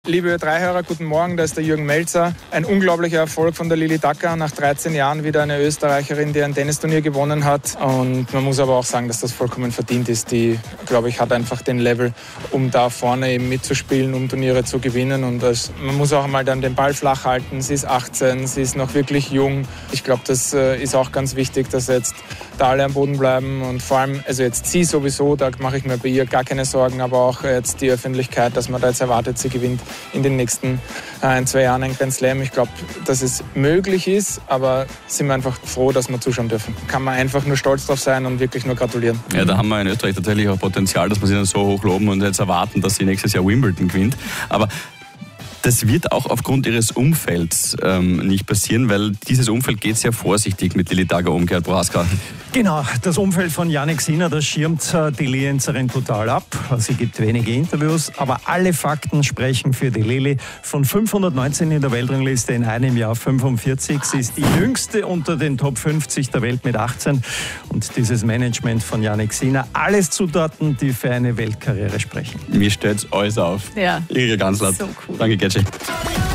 Liebe Ö3-Hörer, guten Morgen, da ist der Jürgen Melzer. Ein unglaublicher Erfolg von der Lilly Dacker. Nach 13 Jahren wieder eine Österreicherin, die ein Tennisturnier gewonnen hat. Und man muss aber auch sagen, dass das vollkommen verdient ist. Die, glaube ich, hat einfach den Level, um da vorne eben mitzuspielen, um Turniere zu gewinnen. Und man muss auch mal dann den Ball flach halten. Sie ist 18, sie ist noch wirklich jung. Ich glaube, das ist auch ganz wichtig, dass jetzt da alle am Boden bleiben. Und vor allem, also jetzt sie sowieso, da mache ich mir bei ihr gar keine Sorgen, aber auch jetzt die Öffentlichkeit, dass man da jetzt erwartet, sie gewinnt in den nächsten 1-2 Jahren ein Grand Slam. Ich glaube, dass es möglich ist, aber sind wir einfach froh, dass wir zuschauen dürfen. Kann man einfach nur stolz drauf sein und wirklich nur gratulieren. Ja, da haben wir in Österreich tatsächlich auch Potenzial, dass wir sie dann so hoch loben und jetzt erwarten, dass sie nächstes Jahr Wimbledon gewinnt. Aber das wird auch aufgrund ihres Umfelds nicht passieren, weil dieses Umfeld geht sehr vorsichtig mit Lilly Dacker um, Gerd Prohaska. Genau, das Umfeld von Jannik Sinner, das schirmt die Lienzerin total ab. Sie gibt wenige Interviews, aber alle Fakten sprechen für die Lilly. Von 519 in der Weltrangliste in einem Jahr 45. Sie ist die jüngste unter den Top 50 der Welt mit 18. Und dieses Management von Jannik Sinner, alles Zutaten, die für eine Weltkarriere sprechen. Mir stellt alles auf. Ja. Ihre Ganzlatt. So cool. Danke, Getschi.